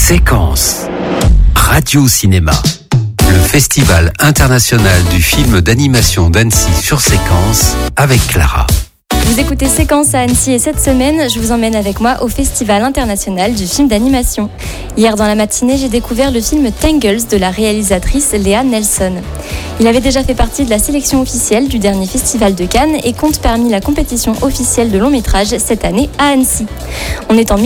Séquence. Radio Cinéma. Le Festival international du film d'animation d'Annecy sur Séquence avec Clara. Vous écoutez Séquence à Annecy et cette semaine, je vous emmène avec moi au Festival international du film d'animation. Hier dans la matinée, j'ai découvert le film Tangles de la réalisatrice Lea Nelson. Il avait déjà fait partie de la sélection officielle du dernier festival de Cannes et compte parmi la compétition officielle de long métrage cette année à Annecy. On est en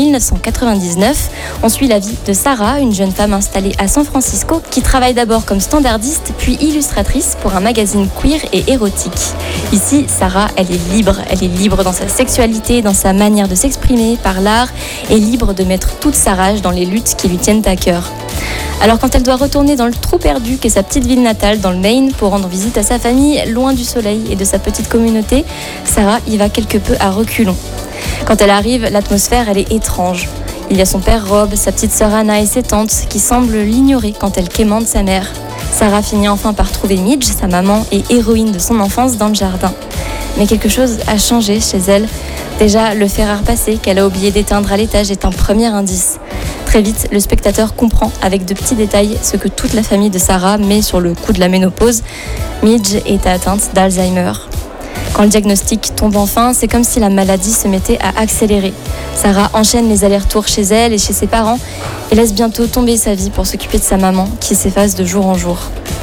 1999, on suit la vie de Sarah, une jeune femme installée à San Francisco qui travaille d'abord comme standardiste puis illustratrice pour un magazine queer et érotique. Ici, Sarah, elle est libre dans sa sexualité, dans sa manière de s'exprimer par l'art et libre de mettre toute sa rage dans les luttes qui lui tiennent à cœur. Alors quand elle doit retourner dans le trou perdu qu'est sa petite ville natale dans le Maine pour rendre visite à sa famille, loin du soleil et de sa petite communauté, Sarah y va quelque peu à reculons. Quand elle arrive, l'atmosphère elle est étrange. Il y a son père Rob, sa petite sœur Anna et ses tantes qui semblent l'ignorer quand elle quémande sa mère. Sarah finit enfin par trouver Midge, sa maman et héroïne de son enfance, dans le jardin. Mais quelque chose a changé chez elle. Déjà, le fer à repasser qu'elle a oublié d'éteindre à l'étage est un premier indice. Très vite, le spectateur comprend avec de petits détails ce que toute la famille de Sarah met sur le coup de la ménopause. Midge est atteinte d'Alzheimer. Quand le diagnostic tombe enfin, c'est comme si la maladie se mettait à accélérer. Sarah enchaîne les allers-retours chez elle et chez ses parents et laisse bientôt tomber sa vie pour s'occuper de sa maman qui s'efface de jour en jour.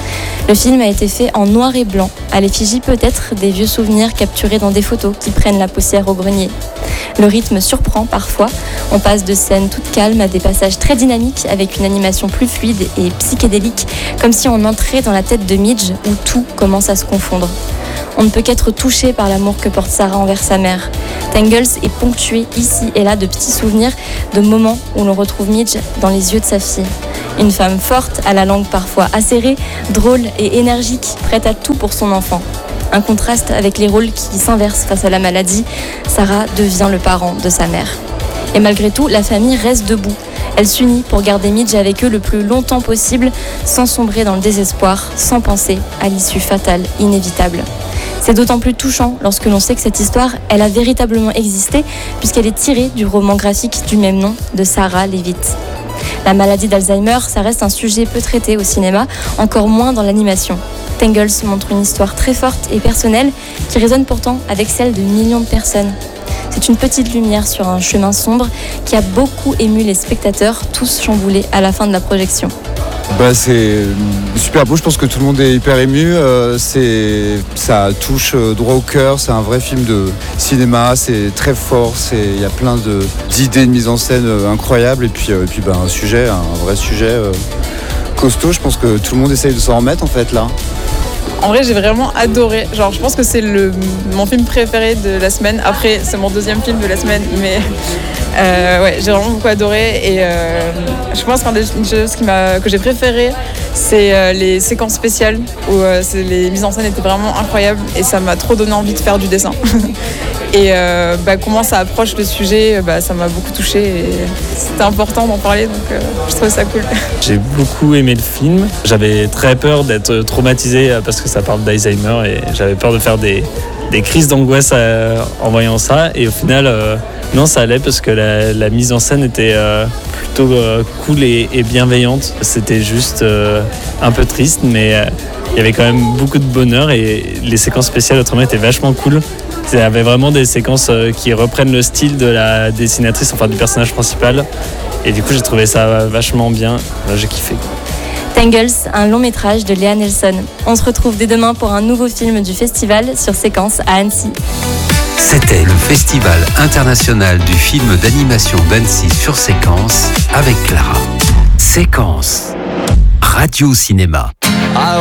Le film a été fait en noir et blanc, à l'effigie peut-être des vieux souvenirs capturés dans des photos qui prennent la poussière au grenier. Le rythme surprend parfois, on passe de scènes toutes calmes à des passages très dynamiques avec une animation plus fluide et psychédélique, comme si on entrait dans la tête de Midge où tout commence à se confondre. On ne peut qu'être touché par l'amour que porte Sarah envers sa mère. Tangles est ponctué ici et là de petits souvenirs, de moments où l'on retrouve Midge dans les yeux de sa fille. Une femme forte, à la langue parfois acérée, drôle et énergique, prête à tout pour son enfant. Un contraste avec les rôles qui s'inversent face à la maladie, Sarah devient le parent de sa mère. Et malgré tout, la famille reste debout. Elle s'unit pour garder Midge avec eux le plus longtemps possible, sans sombrer dans le désespoir, sans penser à l'issue fatale, inévitable. C'est d'autant plus touchant lorsque l'on sait que cette histoire, elle a véritablement existé, puisqu'elle est tirée du roman graphique du même nom de Sarah Leavitt. La maladie d'Alzheimer, ça reste un sujet peu traité au cinéma, encore moins dans l'animation. Tangles montre une histoire très forte et personnelle qui résonne pourtant avec celle de millions de personnes. C'est une petite lumière sur un chemin sombre qui a beaucoup ému les spectateurs, tous chamboulés à la fin de la projection. C'est super beau, je pense que tout le monde est hyper ému, ça touche droit au cœur, c'est un vrai film de cinéma, c'est très fort, il y a plein d'idées de mise en scène incroyables et puis un vrai sujet costaud, je pense que tout le monde essaye de s'en remettre en fait là. En vrai, j'ai vraiment adoré. Je pense que c'est mon film préféré de la semaine. Après, c'est mon deuxième film de la semaine, mais j'ai vraiment beaucoup adoré. Et je pense qu'une des choses que j'ai préférées, c'est les séquences spéciales où les mises en scène étaient vraiment incroyables et ça m'a trop donné envie de faire du dessin. Et comment ça approche le sujet, ça m'a beaucoup touchée et c'était important d'en parler, donc je trouvais ça cool. J'ai beaucoup aimé le film. J'avais très peur d'être traumatisé parce que ça parle d'Alzheimer et j'avais peur de faire des crises d'angoisse en voyant ça. Et au final, non, ça allait parce que la mise en scène était plutôt cool et bienveillante. C'était juste un peu triste, mais il y avait quand même beaucoup de bonheur et les séquences spéciales autrement étaient vachement cool. Il y avait vraiment des séquences qui reprennent le style de la dessinatrice, enfin du personnage principal. Et du coup, j'ai trouvé ça vachement bien. J'ai kiffé. Tangles, un long métrage de Lea Nelson. On se retrouve dès demain pour un nouveau film du festival sur Séquence à Annecy. C'était le Festival international du film d'animation d'Annecy sur Séquence avec Clara. Séquence. Radio Cinéma.